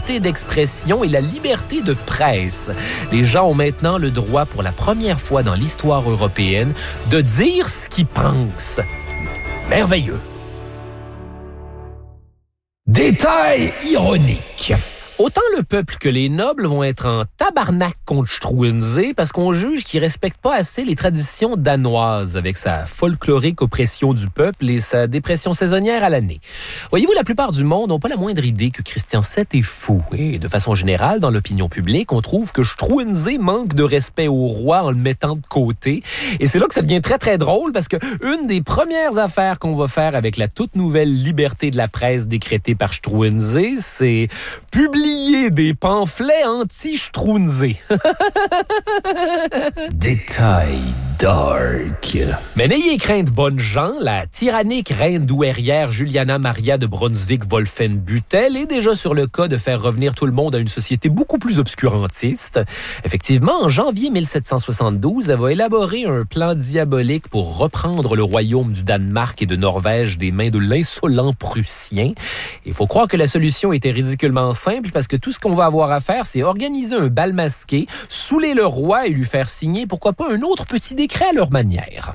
liberté d'expression et la liberté de presse. Les gens ont maintenant le droit, pour la première fois dans l'histoire européenne, de dire ce qu'ils pensent. Merveilleux. Détail ironique. Autant le peuple que les nobles vont être en tabarnak contre Struensee parce qu'on juge qu'il respecte pas assez les traditions danoises avec sa folklorique oppression du peuple et sa dépression saisonnière à l'année. Voyez-vous, la plupart du monde n'ont pas la moindre idée que Christian VII est fou. Et de façon générale, dans l'opinion publique, on trouve que Struensee manque de respect au roi en le mettant de côté. Et c'est là que ça devient très, très drôle parce que une des premières affaires qu'on va faire avec la toute nouvelle liberté de la presse décrétée par Struensee, c'est publier des pamphlets anti-Struensee. Détail dark. Mais n'ayez crainte, bonnes gens, la tyrannique reine douairière Juliana Maria de Brunswick-Wolfenbüttel est déjà sur le cas de faire revenir tout le monde à une société beaucoup plus obscurantiste. Effectivement, en janvier 1772, elle va élaborer un plan diabolique pour reprendre le royaume du Danemark et de Norvège des mains de l'insolent Prussien. Il faut croire que la solution était ridiculement simple parce que tout ce qu'on va avoir à faire, c'est organiser un bal masqué, saouler le roi et lui faire signer, pourquoi pas, un autre petit décret à leur manière.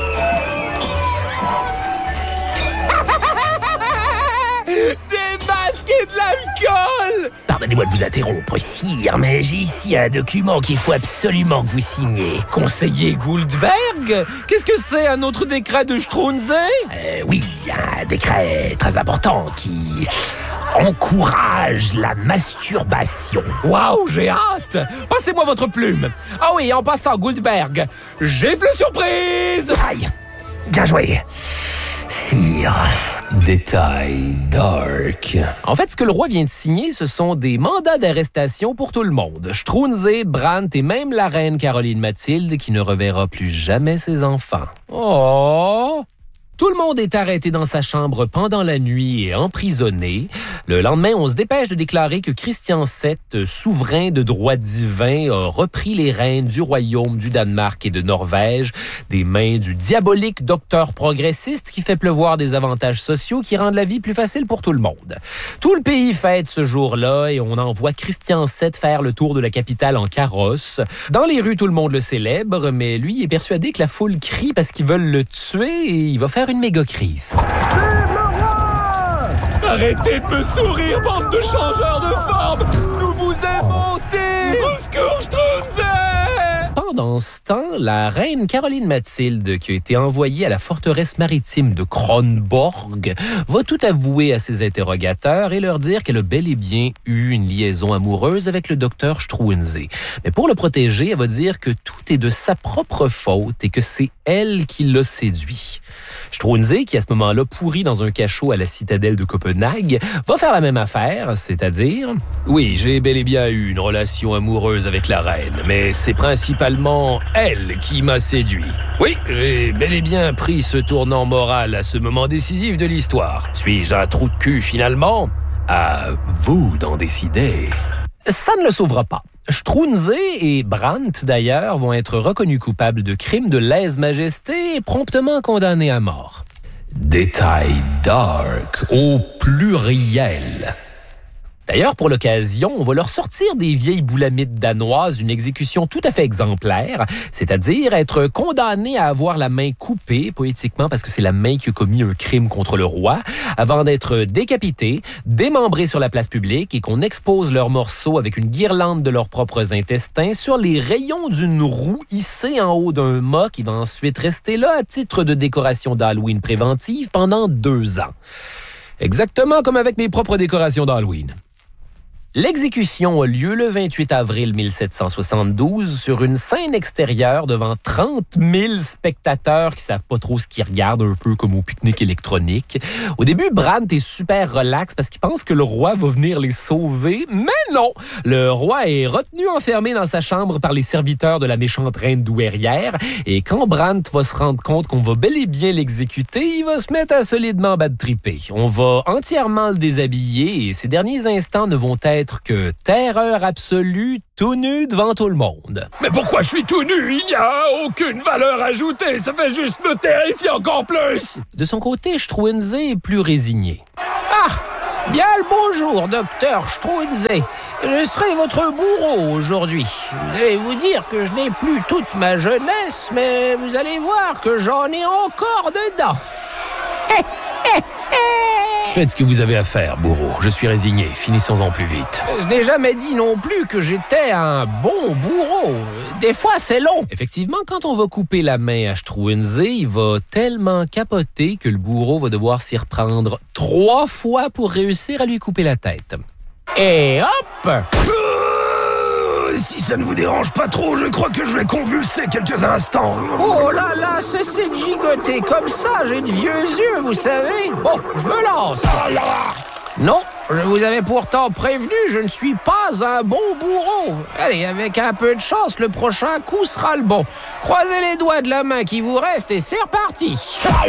Démasquer de l'alcool! Pardonnez-moi de vous interrompre, sire, mais j'ai ici un document qu'il faut absolument que vous signiez. Conseiller Goldberg? Qu'est-ce que c'est, un autre décret de Struensee? Oui, un décret très important qui encourage la masturbation. Waouh, j'ai hâte! Passez-moi votre plume. Ah oui, en passant, Goldberg, gifle surprise! Aïe, bien joué. Sire. Détail dark. En fait, ce que le roi vient de signer, ce sont des mandats d'arrestation pour tout le monde. Struensee, Brandt et même la reine Caroline Mathilde qui ne reverra plus jamais ses enfants. Oh! Tout le monde est arrêté dans sa chambre pendant la nuit et emprisonné. Le lendemain, on se dépêche de déclarer que Christian VII, souverain de droit divin, a repris les rênes du royaume du Danemark et de Norvège des mains du diabolique docteur progressiste qui fait pleuvoir des avantages sociaux qui rendent la vie plus facile pour tout le monde. Tout le pays fête ce jour-là et on envoie Christian VII faire le tour de la capitale en carrosse. Dans les rues, tout le monde le célèbre, mais lui est persuadé que la foule crie parce qu'ils veulent le tuer et il va faire une méga crise. Vive le roi! Arrêtez de me sourire, bande de changeurs de forme! Nous vous aimons tous! Au secours, Struensee! Pendant ce temps, la reine Caroline Mathilde, qui a été envoyée à la forteresse maritime de Kronborg, va tout avouer à ses interrogateurs et leur dire qu'elle a bel et bien eu une liaison amoureuse avec le docteur Struensee. Mais pour le protéger, elle va dire que tout est de sa propre faute et que c'est elle qui l'a séduit. Struensee, qui à ce moment-là pourrit dans un cachot à la citadelle de Copenhague, va faire la même affaire, c'est-à-dire... Oui, j'ai bel et bien eu une relation amoureuse avec la reine, mais c'est principalement elle qui m'a séduit. Oui, j'ai bel et bien pris ce tournant moral à ce moment décisif de l'histoire. Suis-je un trou de cul finalement? À vous d'en décider. Ça ne le sauvera pas. Struensee et Brandt, d'ailleurs, vont être reconnus coupables de crimes de lèse-majesté et promptement condamnés à mort. Détail dark au pluriel. D'ailleurs, pour l'occasion, on va leur sortir des vieilles boulamites danoises d'une exécution tout à fait exemplaire, c'est-à-dire être condamné à avoir la main coupée, poétiquement parce que c'est la main qui a commis un crime contre le roi, avant d'être décapité, démembré sur la place publique et qu'on expose leurs morceaux avec une guirlande de leurs propres intestins sur les rayons d'une roue hissée en haut d'un mât qui va ensuite rester là à titre de décoration d'Halloween préventive pendant 2 ans. Exactement comme avec mes propres décorations d'Halloween. L'exécution a lieu le 28 avril 1772 sur une scène extérieure devant 30 000 spectateurs qui savent pas trop ce qu'ils regardent, un peu comme au pique-nique électronique. Au début, Brandt est super relax parce qu'il pense que le roi va venir les sauver, mais non! Le roi est retenu enfermé dans sa chambre par les serviteurs de la méchante reine douairière et quand Brandt va se rendre compte qu'on va bel et bien l'exécuter, il va se mettre à solidement bad tripper. On va entièrement le déshabiller et ces derniers instants ne vont être que terreur absolue, tout nu devant tout le monde. Mais pourquoi je suis tout nu? Il n'y a aucune valeur ajoutée, ça fait juste me terrifier encore plus! De son côté, Struensee est plus résigné. Ah! Bien le bonjour, docteur Strunze. Je serai votre bourreau aujourd'hui. Vous allez vous dire que je n'ai plus toute ma jeunesse, mais vous allez voir que j'en ai encore dedans. Faites ce que vous avez à faire, bourreau. Je suis résigné. Finissons-en plus vite. Je n'ai jamais dit non plus que j'étais un bon bourreau. Des fois, c'est long. Effectivement, quand on va couper la main à Strunze, il va tellement capoter que le bourreau va devoir s'y reprendre 3 fois pour réussir à lui couper la tête. Et hop! Si ça ne vous dérange pas trop, je crois que je vais convulser quelques instants. Oh là là, cessez de gigoter comme ça, j'ai de vieux yeux, vous savez. Bon, je me lance. Non, je vous avais pourtant prévenu, je ne suis pas un bon bourreau. Allez, avec un peu de chance, le prochain coup sera le bon. Croisez les doigts de la main qui vous reste et c'est reparti.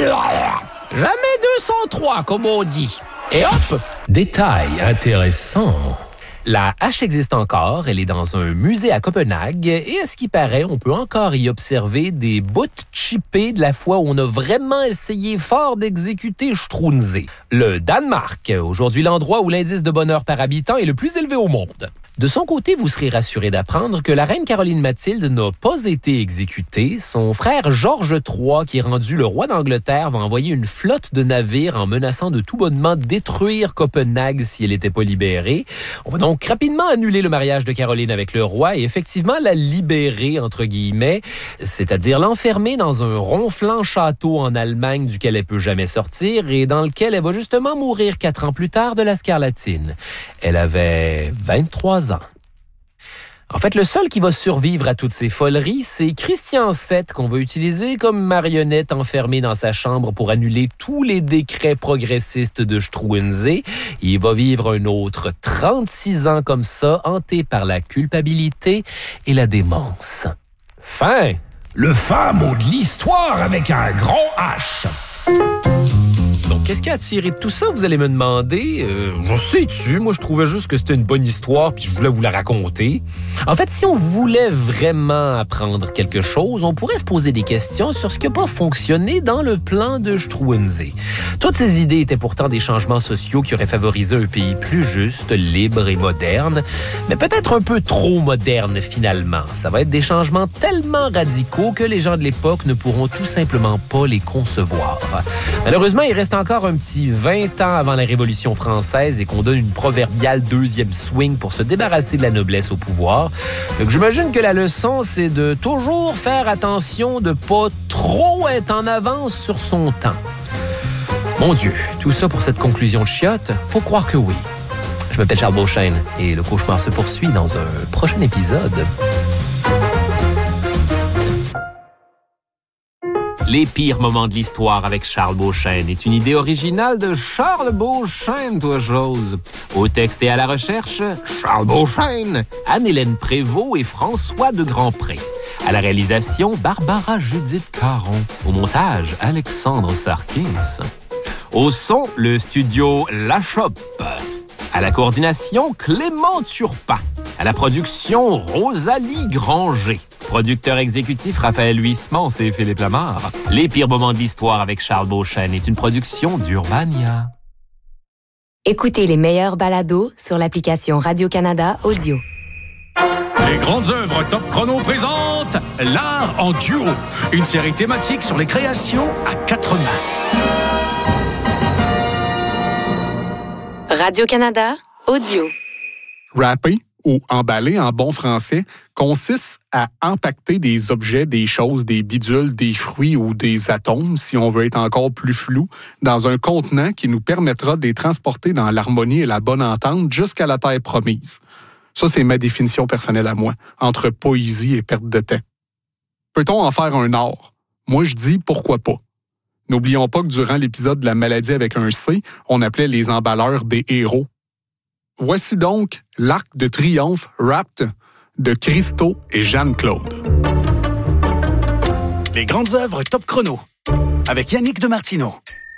Jamais 203, comme on dit. Et hop! Détail intéressant. La hache existe encore, elle est dans un musée à Copenhague et à ce qui paraît, on peut encore y observer des bouts chippés de la fois où on a vraiment essayé fort d'exécuter Strunze. Le Danemark, aujourd'hui l'endroit où l'indice de bonheur par habitant est le plus élevé au monde. De son côté, vous serez rassuré d'apprendre que la reine Caroline Mathilde n'a pas été exécutée. Son frère Georges III, qui est rendu le roi d'Angleterre, va envoyer une flotte de navires en menaçant de tout bonnement détruire Copenhague si elle n'était pas libérée. On va donc rapidement annuler le mariage de Caroline avec le roi et effectivement la libérer, entre guillemets, c'est-à-dire l'enfermer dans un ronflant château en Allemagne duquel elle peut jamais sortir et dans lequel elle va justement mourir 4 ans plus tard de la scarlatine. Elle avait 23 ans. En fait, le seul qui va survivre à toutes ces foleries, c'est Christian VII qu'on va utiliser comme marionnette enfermée dans sa chambre pour annuler tous les décrets progressistes de Strunze. Il va vivre un autre 36 ans comme ça, hanté par la culpabilité et la démence. Fin! Le fin mot de l'histoire avec un grand H. Donc, qu'est-ce qui a tiré de tout ça, vous allez me demander? Je sais-tu, moi je trouvais juste que c'était une bonne histoire puis je voulais vous la raconter. En fait, si on voulait vraiment apprendre quelque chose, on pourrait se poser des questions sur ce qui n'a pas fonctionné dans le plan de Strunze. Toutes ces idées étaient pourtant des changements sociaux qui auraient favorisé un pays plus juste, libre et moderne, mais peut-être un peu trop moderne finalement. Ça va être des changements tellement radicaux que les gens de l'époque ne pourront tout simplement pas les concevoir. Malheureusement, il reste encore un petit 20 ans avant la Révolution française et qu'on donne une proverbiale deuxième swing pour se débarrasser de la noblesse au pouvoir. Donc, j'imagine que la leçon, c'est de toujours faire attention de pas trop être en avance sur son temps. Mon Dieu, tout ça pour cette conclusion de chiotte? Faut croire que oui. Je m'appelle Charles Beauchesne et le cauchemar se poursuit dans un prochain épisode. Les pires moments de l'histoire avec Charles Beauchesne est une idée originale de Charles Beauchesne, toi chose. Au texte et à la recherche, Charles Beauchesne, Anne-Hélène Prévost et François de Grandpré. À la réalisation, Barbara Judith Caron. Au montage, Alexandre Sarkis. Au son, le studio La Chope. À la coordination, Clément Turpin. À la production, Rosalie Granger. Producteur exécutif, Raphaël Huismans et Philippe Lamarre. Les pires moments de l'histoire avec Charles Beauchesne est une production d'Urbania. Écoutez les meilleurs balados sur l'application Radio-Canada Audio. Les grandes œuvres Top Chrono présentent L'art en duo, une série thématique sur les créations à 4 mains. Radio-Canada Audio. Rapper, ou emballer en bon français, consiste à empaqueter des objets, des choses, des bidules, des fruits ou des atomes, si on veut être encore plus flou, dans un contenant qui nous permettra de les transporter dans l'harmonie et la bonne entente jusqu'à la terre promise. Ça, c'est ma définition personnelle à moi, entre poésie et perte de temps. Peut-on en faire un art? Moi, je dis pourquoi pas. N'oublions pas que durant l'épisode de la maladie avec un C, on appelait les emballeurs des héros. Voici donc l'Arc de Triomphe Wrapped de Christo et Jeanne-Claude. Les grandes œuvres Top Chrono avec Yannick Demartino.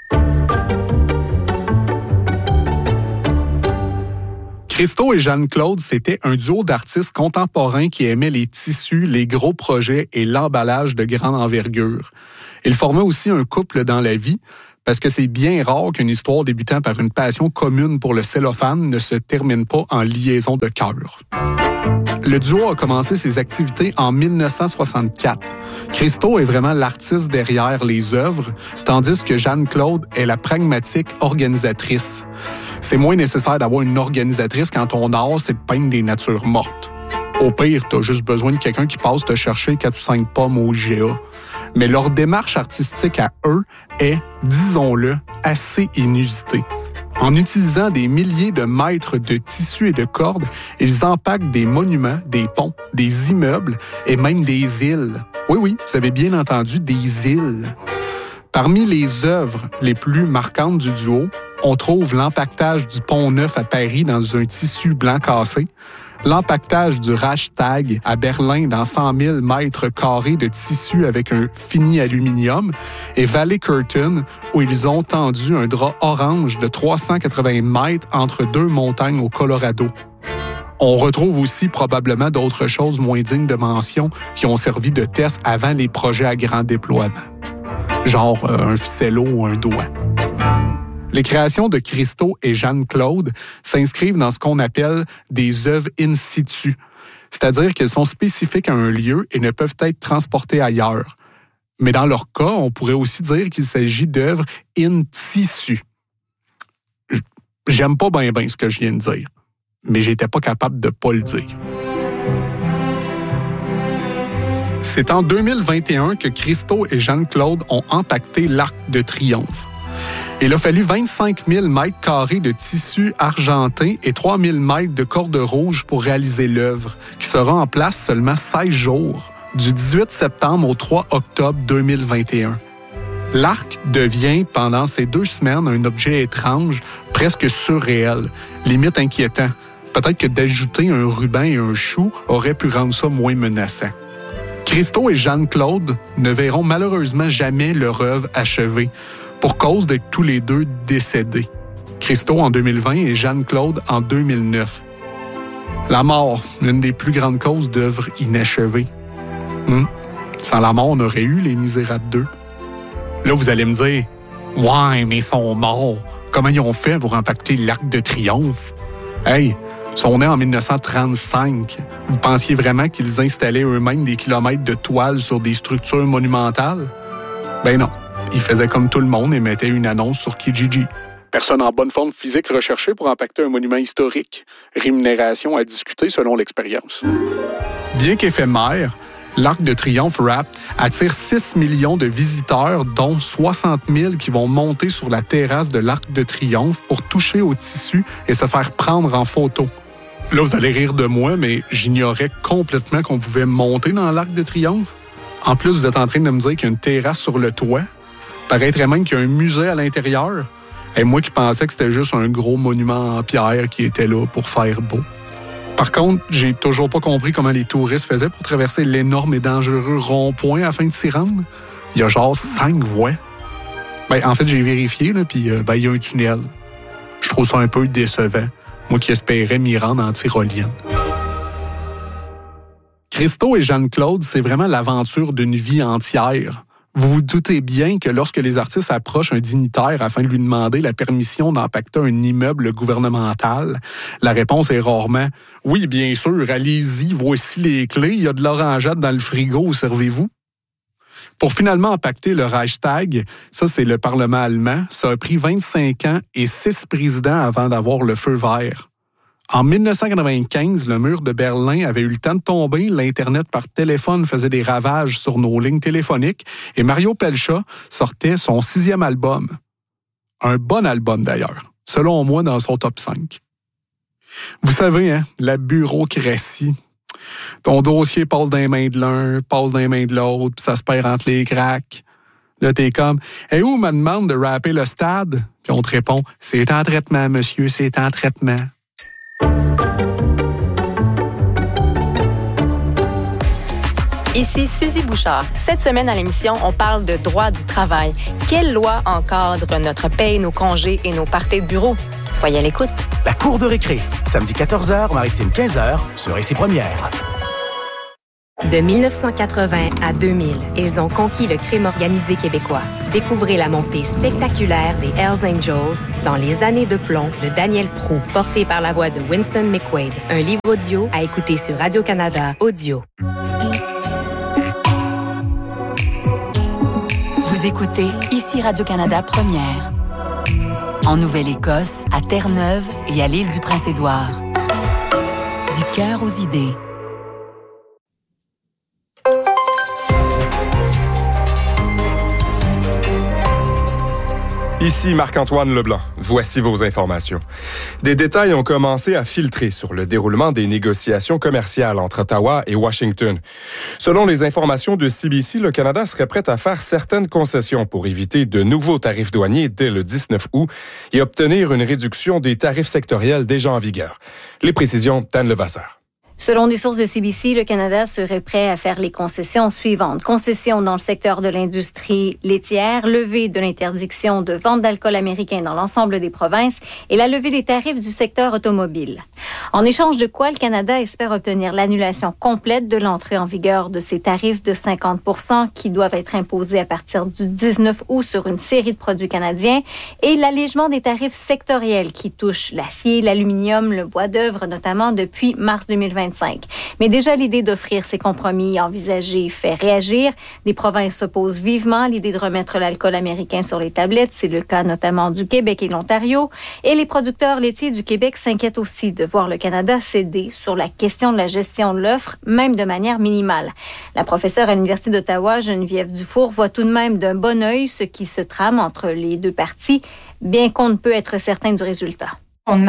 Christo et Jeanne-Claude, c'était un duo d'artistes contemporains qui aimaient les tissus, les gros projets et l'emballage de grande envergure. Ils formaient aussi un couple dans la vie parce que c'est bien rare qu'une histoire débutant par une passion commune pour le cellophane ne se termine pas en liaison de cœur. Le duo a commencé ses activités en 1964. Christo est vraiment l'artiste derrière les œuvres, tandis que Jeanne-Claude est la pragmatique organisatrice. C'est moins nécessaire d'avoir une organisatrice quand ton art, c'est de peindre des natures mortes. Au pire, t'as juste besoin de quelqu'un qui passe te chercher 4 ou 5 pommes au IGA. Mais leur démarche artistique à eux est, disons-le, assez inusitée. En utilisant des milliers de mètres de tissus et de cordes, ils empaquent des monuments, des ponts, des immeubles et même des îles. Oui, vous avez bien entendu, des îles. Parmi les œuvres les plus marquantes du duo, on trouve l'empaquetage du Pont Neuf à Paris dans un tissu blanc cassé, l'empaquetage du Reichstag à Berlin dans 100 000 mètres carrés de tissu avec un fini aluminium, et Valley Curtain, où ils ont tendu un drap orange de 380 mètres entre 2 montagnes au Colorado. On retrouve aussi probablement d'autres choses moins dignes de mention qui ont servi de test avant les projets à grand déploiement, genre un ficello ou un doigt. Les créations de Christo et Jeanne-Claude s'inscrivent dans ce qu'on appelle des œuvres in situ, c'est-à-dire qu'elles sont spécifiques à un lieu et ne peuvent être transportées ailleurs. Mais dans leur cas, on pourrait aussi dire qu'il s'agit d'œuvres in tissu. J'aime pas bien ce que je viens de dire, mais j'étais pas capable de pas le dire. C'est en 2021 que Christo et Jeanne-Claude ont empaqueté l'Arc de Triomphe. Il a fallu 25 000 mètres carrés de tissu argenté et 3 000 mètres de corde rouge pour réaliser l'œuvre, qui sera en place seulement 16 jours, du 18 septembre au 3 octobre 2021. L'arc devient, pendant ces 2 semaines, un objet étrange, presque surréel, limite inquiétant. Peut-être que d'ajouter un ruban et un chou aurait pu rendre ça moins menaçant. Christo et Jeanne-Claude ne verront malheureusement jamais leur œuvre achevée, pour cause d'être tous les deux décédés. Christo en 2020 et Jeanne-Claude en 2009. La mort, l'une des plus grandes causes d'œuvres inachevées. Sans la mort, on aurait eu Les Misérables 2. Là, vous allez me dire, « Ouais, mais ils sont morts. Comment ils ont fait pour impacter l'Arc de Triomphe? » Hey, ils sont nés en 1935. Vous pensiez vraiment qu'ils installaient eux-mêmes des kilomètres de toile sur des structures monumentales? Ben non. Ils faisaient comme tout le monde et mettaient une annonce sur Kijiji. Personne en bonne forme physique recherchée pour impacter un monument historique. Rémunération à discuter selon l'expérience. Bien qu'éphémère, l'Arc de Triomphe Rap attire 6 millions de visiteurs, dont 60 000 qui vont monter sur la terrasse de l'Arc de Triomphe pour toucher au tissu et se faire prendre en photo. Là, vous allez rire de moi, mais j'ignorais complètement qu'on pouvait monter dans l'Arc de Triomphe. En plus, vous êtes en train de me dire qu'il y a une terrasse sur le toit. Paraîtrait même qu'il y a un musée à l'intérieur. Et moi qui pensais que c'était juste un gros monument en pierre qui était là pour faire beau. Par contre, j'ai toujours pas compris comment les touristes faisaient pour traverser l'énorme et dangereux rond-point afin de s'y rendre. Il y a genre 5 voies. En fait, j'ai vérifié, là, puis il y a un tunnel. Je trouve ça un peu décevant. Moi qui espérais m'y rendre en tyrolienne. Christo et Jeanne-Claude, c'est vraiment l'aventure d'une vie entière. Vous vous doutez bien que lorsque les artistes approchent un dignitaire afin de lui demander la permission d'empacter un immeuble gouvernemental, la réponse est rarement « Oui, bien sûr, allez-y, voici les clés, il y a de l'orangeade dans le frigo, servez-vous ». Pour finalement impacter le Reichstag, ça c'est le Parlement allemand, ça a pris 25 ans et 6 présidents avant d'avoir le feu vert. En 1995, le mur de Berlin avait eu le temps de tomber, l'Internet par téléphone faisait des ravages sur nos lignes téléphoniques et Mario Pelcha sortait son 6e album. Un bon album d'ailleurs, selon moi dans son top 5. Vous savez, hein, la bureaucratie. Ton dossier passe dans les mains de l'un, passe dans les mains de l'autre, puis ça se perd entre les cracks. Là, t'es comme « Et où ma demande de rapper le stade? » Puis on te répond « C'est en traitement, monsieur, c'est en traitement. » Ici Suzy Bouchard. Cette semaine à l'émission, on parle de droit du travail. Quelle loi encadre notre paye, nos congés et nos parties de bureau? Soyez à l'écoute. La cour de récré, samedi 14h, maritime 15h, sur Ici Première. De 1980 à 2000, ils ont conquis le crime organisé québécois. Découvrez la montée spectaculaire des Hells Angels dans Les années de plomb de Daniel Proulx, porté par la voix de Winston McQuaid. Un livre audio à écouter sur Radio-Canada Audio. Vous écoutez ici Radio-Canada Première. En Nouvelle-Écosse, à Terre-Neuve et à l'île du Prince-Édouard. Du cœur aux idées. Ici Marc-Antoine Leblanc. Voici vos informations. Des détails ont commencé à filtrer sur le déroulement des négociations commerciales entre Ottawa et Washington. Selon les informations de CBC, le Canada serait prêt à faire certaines concessions pour éviter de nouveaux tarifs douaniers dès le 19 août et obtenir une réduction des tarifs sectoriels déjà en vigueur. Les précisions d'Anne Levasseur. Selon des sources de CBC, le Canada serait prêt à faire les concessions suivantes. Concessions dans le secteur de l'industrie laitière, levée de l'interdiction de vente d'alcool américain dans l'ensemble des provinces et la levée des tarifs du secteur automobile. En échange de quoi, le Canada espère obtenir l'annulation complète de l'entrée en vigueur de ces tarifs de 50% qui doivent être imposés à partir du 19 août sur une série de produits canadiens et l'allègement des tarifs sectoriels qui touchent l'acier, l'aluminium, le bois d'œuvre notamment depuis mars 2025. Mais déjà, l'idée d'offrir ces compromis envisagés fait réagir. Des provinces s'opposent vivement à l'idée de remettre l'alcool américain sur les tablettes. C'est le cas notamment du Québec et de l'Ontario. Et les producteurs laitiers du Québec s'inquiètent aussi de voir le Canada céder sur la question de la gestion de l'offre, même de manière minimale. La professeure à l'Université d'Ottawa, Geneviève Dufour, voit tout de même d'un bon œil ce qui se trame entre les deux parties, bien qu'on ne peut être certain du résultat. On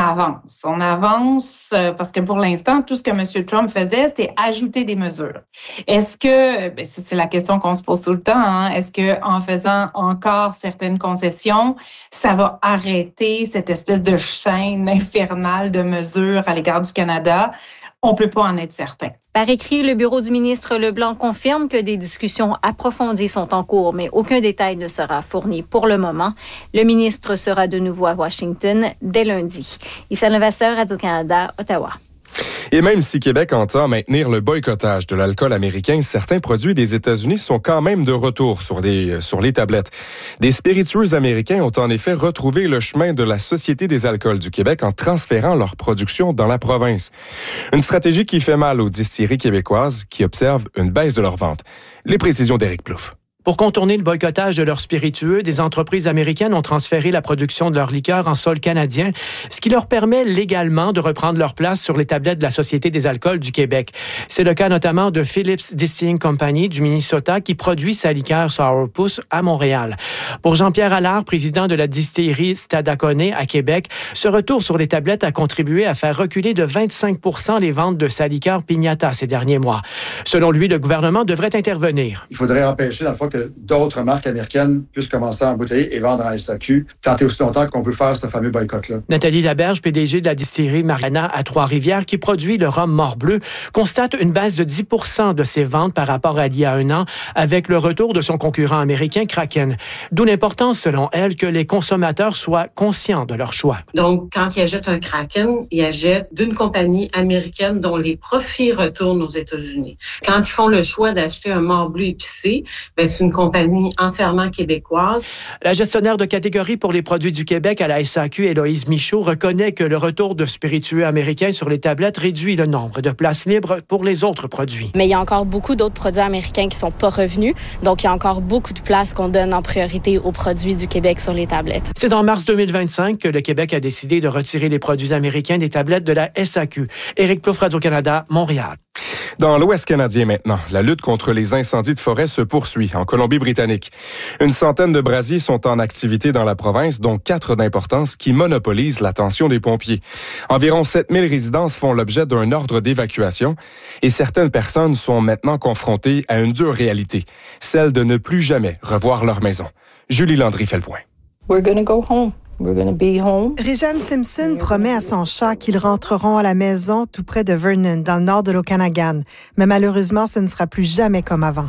avance parce que pour l'instant, tout ce que M. Trump faisait, c'était ajouter des mesures. Est-ce que, c'est la question qu'on se pose tout le temps, est-ce que en faisant encore certaines concessions, ça va arrêter cette espèce de chaîne infernale de mesures à l'égard du Canada? On peut pas en être certain. Par écrit, le bureau du ministre Leblanc confirme que des discussions approfondies sont en cours, mais aucun détail ne sera fourni pour le moment. Le ministre sera de nouveau à Washington dès lundi. Issa Levasseur, Radio-Canada, Ottawa. Et même si Québec entend maintenir le boycottage de l'alcool américain, certains produits des États-Unis sont quand même de retour sur les tablettes. Des spiritueux américains ont en effet retrouvé le chemin de la Société des alcools du Québec en transférant leur production dans la province. Une stratégie qui fait mal aux distilleries québécoises qui observent une baisse de leurs ventes. Les précisions d'Éric Plouffe. Pour contourner le boycottage de leurs spiritueux, des entreprises américaines ont transféré la production de leurs liqueurs en sol canadien, ce qui leur permet légalement de reprendre leur place sur les tablettes de la Société des alcools du Québec. C'est le cas notamment de Phillips Distilling Company du Minnesota qui produit sa liqueur Sourpuss à Montréal. Pour Jean-Pierre Allard, président de la distillerie Stadacone à Québec, ce retour sur les tablettes a contribué à faire reculer de 25% les ventes de sa liqueur Pignata ces derniers mois. Selon lui, le gouvernement devrait intervenir. Il faudrait empêcher, dans le fond, que d'autres marques américaines puissent commencer à embouteiller et vendre en SAQ, tenter aussi longtemps qu'on veut faire ce fameux boycott-là. Nathalie Laberge, PDG de la distillerie Mariana à Trois-Rivières, qui produit le rhum Morbleu, constate une baisse de 10% de ses ventes par rapport à il y a un an, avec le retour de son concurrent américain Kraken. D'où l'importance, selon elle, que les consommateurs soient conscients de leur choix. Donc, quand ils achètent un Kraken, ils achètent d'une compagnie américaine dont les profits retournent aux États-Unis. Quand ils font le choix d'acheter un Morbleu épicé, c'est une compagnie entièrement québécoise. La gestionnaire de catégorie pour les produits du Québec à la SAQ, Héloïse Michaud, reconnaît que le retour de spiritueux américains sur les tablettes réduit le nombre de places libres pour les autres produits. Mais il y a encore beaucoup d'autres produits américains qui sont pas revenus, donc il y a encore beaucoup de places qu'on donne en priorité aux produits du Québec sur les tablettes. C'est en mars 2025 que le Québec a décidé de retirer les produits américains des tablettes de la SAQ. Éric Plouffe, Radio-Canada, Montréal. Dans l'Ouest canadien maintenant, la lutte contre les incendies de forêt se poursuit en Colombie-Britannique. Une centaine de brasiers sont en activité dans la province, dont 4 d'importance qui monopolisent l'attention des pompiers. Environ 7000 résidences font l'objet d'un ordre d'évacuation et certaines personnes sont maintenant confrontées à une dure réalité, celle de ne plus jamais revoir leur maison. Julie Landry fait le point. We're gonna go home. We're gonna be home. Régent Simpson promet à son chat qu'ils rentreront à la maison tout près de Vernon, dans le nord de l'Okanagan. Mais malheureusement, ce ne sera plus jamais comme avant.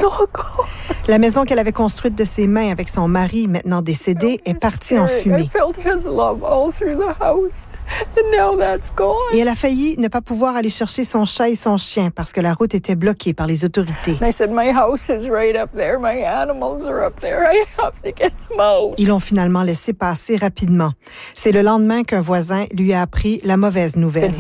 La maison qu'elle avait construite de ses mains avec son mari, maintenant décédé, est partie en fumée. Et elle a failli ne pas pouvoir aller chercher son chat et son chien parce que la route était bloquée par les autorités. Ils l'ont finalement laissé passer rapidement. C'est le lendemain qu'un voisin lui a appris la mauvaise nouvelle.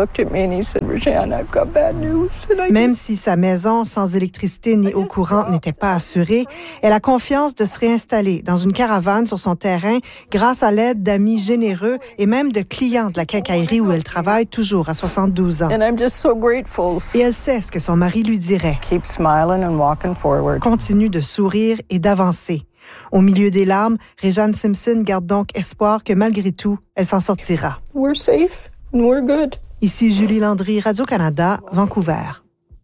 Même si sa maison sans électricité ni eau courante n'était pas assurée, elle a confiance de se réinstaller dans une caravane sur son terrain grâce à l'aide d'amis généreux et même de clients de la quincaillerie où elle travaille toujours à 72 ans. Et elle sait ce que son mari lui dirait. Continue de sourire et d'avancer. Au milieu des larmes, Réjeanne Simpson garde donc espoir que malgré tout, elle s'en sortira. We're safe and we're good. Ici Julie Landry, Radio-Canada, Vancouver.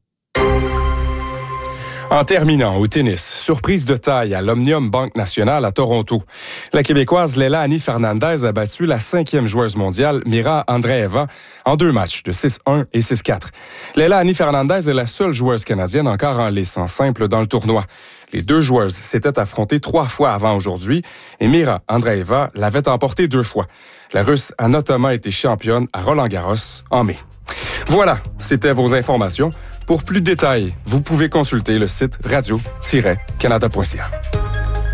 En terminant, au tennis, surprise de taille à l'Omnium Banque Nationale à Toronto. La Québécoise Leila Annie Fernandez a battu la 5e joueuse mondiale, Mira Andreeva, en 2 matchs de 6-1 et 6-4. Leila Annie Fernandez est la seule joueuse canadienne encore en lice en simple dans le tournoi. Les 2 joueuses s'étaient affrontées 3 fois avant aujourd'hui et Mira Andreeva l'avait emporté 2 fois. La Russe a notamment été championne à Roland-Garros en mai. Voilà, c'était vos informations. Pour plus de détails, vous pouvez consulter le site radio-canada.ca.